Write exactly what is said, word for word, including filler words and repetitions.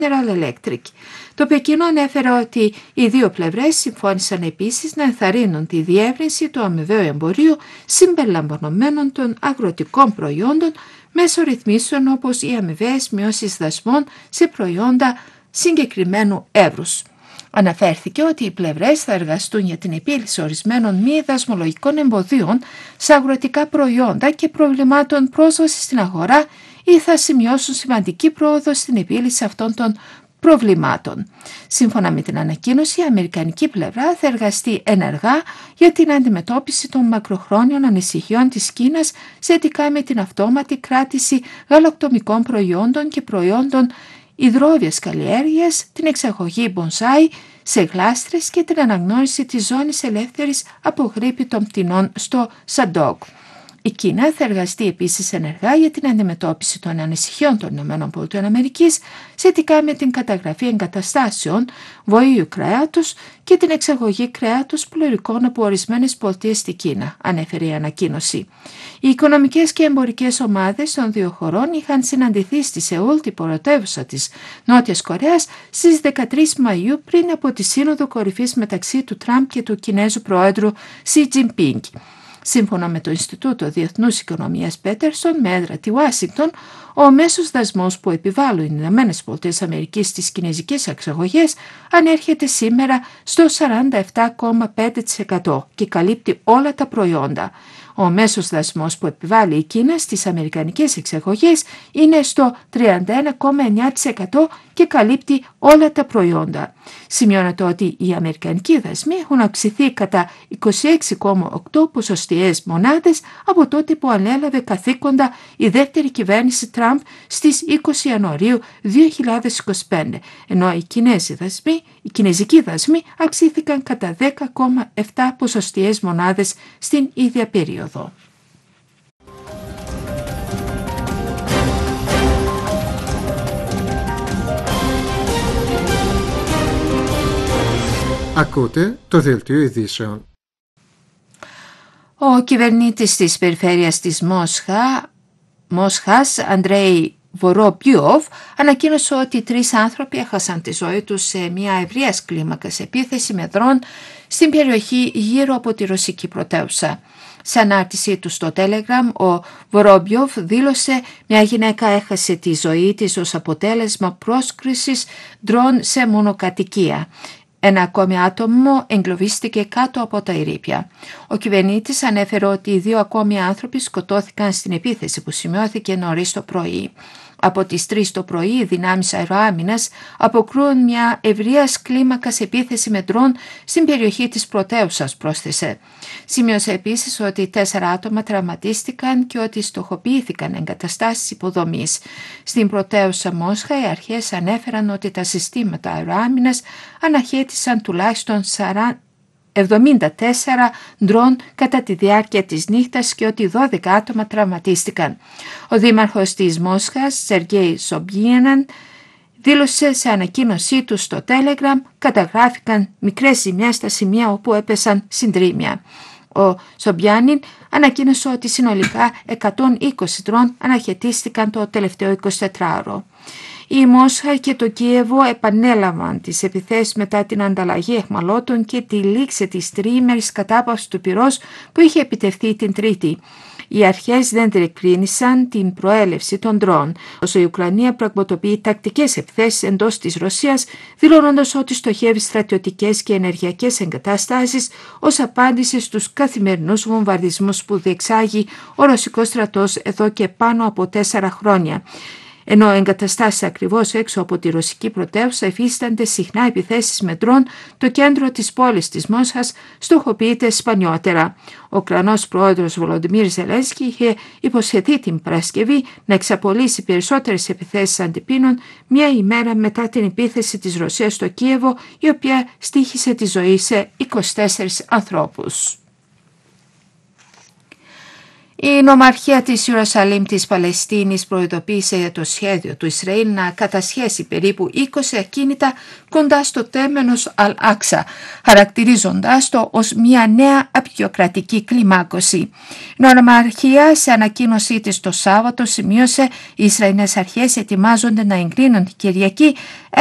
General Electric. Το Πεκίνο ανέφερε ότι οι δύο πλευρές συμφώνησαν επίσης να ενθαρρύνουν τη διεύρυνση του αμοιβαίου εμπορίου συμπεριλαμβανομένων των αγροτικών προϊόντων μέσω ρυθμίσεων όπως οι αμοιβαίες μειώσεις δασμών σε προϊόντα συγκεκριμένου εύρους. Αναφέρθηκε ότι οι πλευρές θα εργαστούν για την επίλυση ορισμένων μη δασμολογικών εμποδίων σε αγροτικά προϊόντα και προβλημάτων πρόσβασης στην αγορά ή θα σημειώσουν σημαντική πρόοδο στην επίλυση αυτών των προβλημάτων. Σύμφωνα με την ανακοίνωση, η αμερικανική πλευρά θα εργαστεί ενεργά για την αντιμετώπιση των μακροχρόνιων ανησυχιών της Κίνας σχετικά με την αυτόματη κράτηση γαλακτομικών προϊόντων και προϊόντων υδρόβιας καλλιέργειας, την εξαγωγή μπονσάι σε γλάστρες και την αναγνώριση της ζώνης ελεύθερης από γρίπη των πτηνών στο Σαντόγκ. Η Κίνα θα εργαστεί επίσης ενεργά για την αντιμετώπιση των ανησυχιών των ΗΠΑ σχετικά με την καταγραφή εγκαταστάσεων βοήου κρέατος και την εξαγωγή κρέατος πληρικών από ορισμένες πολιτείες στη Κίνα, ανέφερε η ανακοίνωση. Οι οικονομικές και εμπορικές ομάδες των δύο χωρών είχαν συναντηθεί στη Σεούλ, την πρωτεύουσα της Νότιας Κορέας, στις δεκατρείς Μαΐου πριν από τη σύνοδο κορυφής μεταξύ του Τραμπ και του Κινέζου Προέδρου Σι Τζινπίνγκ. Σύμφωνα με το Ινστιτούτο Διεθνούς Οικονομίας Πέτερσον με έδρα τη Ουάσιγκτον, ο μέσος δασμός που επιβάλλουν οι ΗΠΑ στις κινέζικες εξαγωγές ανέρχεται σήμερα στο σαράντα επτά κόμμα πέντε τοις εκατό και καλύπτει όλα τα προϊόντα. Ο μέσος δασμός που επιβάλλει η Κίνα στις αμερικανικές εξαγωγές είναι στο τριάντα ένα κόμμα εννιά τοις εκατό και καλύπτει όλα τα προϊόντα. Σημειώνεται ότι οι αμερικανικοί δασμοί έχουν αυξηθεί κατά είκοσι έξι κόμμα οκτώ ποσοστιαίες μονάδες από τότε που ανέλαβε καθήκοντα η δεύτερη κυβέρνηση Τραμπ στις είκοσι Ιανουαρίου δύο χιλιάδες είκοσι πέντε, ενώ οι, δασμοί, οι κινέζικοι δασμοί αυξήθηκαν κατά δέκα κόμμα επτά ποσοστιαίες μονάδες στην ίδια περίοδο. Ακούτε το δελτίο ειδήσεων. Ο κυβερνήτης της περιφέρειας της Μόσχα, Μόσχας, Αντρέι Βορόμπιοφ, ανακοίνωσε ότι τρεις άνθρωποι έχασαν τη ζωή τους σε μια ευρείας κλίμακας επίθεση με δρόν στην περιοχή γύρω από τη ρωσική πρωτεύουσα. Σε ανάρτησή του στο Telegram, ο Βορόμπιοφ δήλωσε μια γυναίκα έχασε τη ζωή της ως αποτέλεσμα πρόσκρισης ντρόν σε μονοκατοικία. Ένα ακόμη άτομο εγκλωβίστηκε κάτω από τα ερείπια. Ο κυβερνήτης ανέφερε ότι οι δύο ακόμη άνθρωποι σκοτώθηκαν στην επίθεση που σημειώθηκε νωρίς το πρωί. Από τις τρεις το πρωί οι δυνάμεις αεροάμυνας αποκρούουν μια ευρείας κλίμακας επίθεση με ντρόν στην περιοχή της πρωτεύουσας, πρόσθεσε. Σημείωσε επίσης ότι τέσσερα άτομα τραυματίστηκαν και ότι στοχοποιήθηκαν εγκαταστάσεις υποδομής. Στην πρωτεύουσα Μόσχα οι αρχές ανέφεραν ότι τα συστήματα αεροάμυνας αναχέτησαν τουλάχιστον εβδομήντα τέσσερα ντρόν κατά τη διάρκεια της νύχτας και ότι δώδεκα άτομα τραυματίστηκαν. Ο δήμαρχος της Μόσχας, Σεργέη Σομπιέναν, δήλωσε σε ανακοίνωσή του στο Telegram καταγράφηκαν μικρές ζημιές στα σημεία όπου έπεσαν συντρίμμια. Ο Σομπιάνιν ανακοίνωσε ότι συνολικά εκατόν είκοσι ντρόν αναχαιτίστηκαν το τελευταίο εικοσιτετράωρο. Η Μόσχα και το Κίεβο επανέλαβαν τις επιθέσεις μετά την ανταλλαγή αιχμαλώτων και τη λήξη της τριήμερης κατάπαυσης του πυρός που είχε επιτευχθεί την Τρίτη. Οι αρχές δεν διεκρίνησαν την προέλευση των ντρόν, όσο η Ουκρανία πραγματοποιεί τακτικές επιθέσεις εντός της Ρωσίας, δηλώνοντας ότι στοχεύει στρατιωτικές και ενεργειακές εγκαταστάσεις ως απάντηση στους καθημερινούς βομβαρδισμούς που διεξάγει ο ρωσικός στρατός εδώ και πάνω από τέσσερα χρόνια. Ενώ εγκαταστάσεις ακριβώς έξω από τη ρωσική πρωτεύουσα υφίστανται συχνά επιθέσεις με ντρόν, το κέντρο της πόλης της Μόσχας στοχοποιείται σπανιότερα. Ο Ουκρανός πρόεδρος Βολοντιμίρ Ζελένσκι είχε υποσχεθεί την Παρασκευή να εξαπολύσει περισσότερες επιθέσεις αντιπίνων μία ημέρα μετά την επίθεση της Ρωσίας στο Κίεβο, η οποία στοίχησε τη ζωή σε είκοσι τέσσερις ανθρώπους. Η νομαρχία της Ιερουσαλήμ της Παλαιστίνης προειδοποίησε για το σχέδιο του Ισραήλ να κατασχέσει περίπου είκοσι ακίνητα κοντά στο τέμενος Αλ-Άξα, χαρακτηρίζοντάς το ως μια νέα απεικιοκρατική κλιμάκωση. Η νομαρχία σε ανακοίνωσή της το Σάββατο σημείωσε οι Ισραηλινές αρχές ετοιμάζονται να εγκρίνουν την Κυριακή